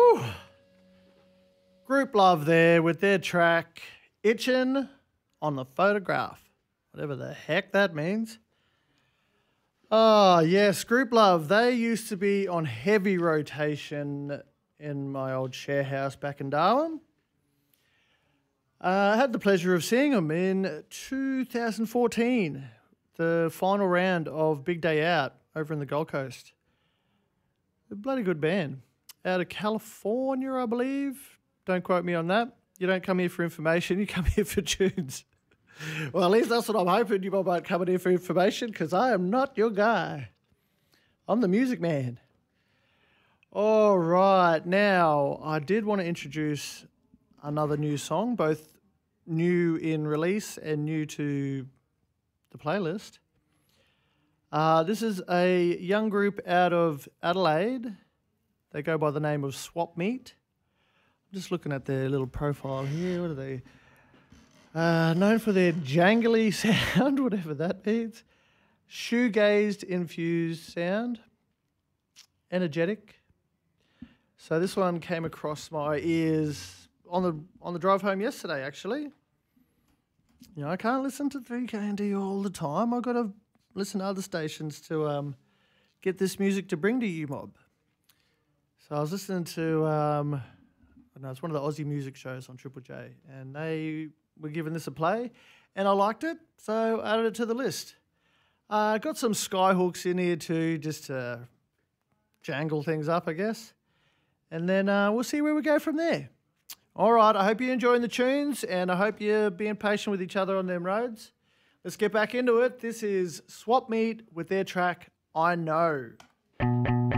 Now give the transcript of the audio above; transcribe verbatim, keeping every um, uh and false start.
Whew. Group Love there with their track Itchin' on the Photograph. Whatever the heck that means. Oh, yes, Group Love. They used to be on heavy rotation in my old share house back in Darwin. Uh, I had the pleasure of seeing them in two thousand fourteen, the final round of Big Day Out over in the Gold Coast. A bloody good band. Out of California, I believe. Don't quote me on that. You don't come here for information, you come here for tunes. Well, at least that's what I'm hoping. You might come in here for information, because I am not your guy. I'm the music man. All right. Now, I did want to introduce another new song, both new in release and new to the playlist. Uh, this is a young group out of Adelaide. They go by the name of Swap Meet. I'm just looking at their little profile here. What are they? Uh, known for their jangly sound, whatever that means. Shoegazed infused sound. Energetic. So this one came across my ears on the on the drive home yesterday, actually. You know, I can't listen to three K N D all the time. I've got to listen to other stations to um, get this music to bring to you, mob. So I was listening to, um, I don't know, it's one of the Aussie music shows on Triple J, and they were giving this a play, and I liked it, so I added it to the list. I uh, got some Skyhooks in here too, just to jangle things up, I guess. And then uh, we'll see where we go from there. All right, I hope you're enjoying the tunes, and I hope you're being patient with each other on them roads. Let's get back into it. This is Swap Meet with their track, I Know.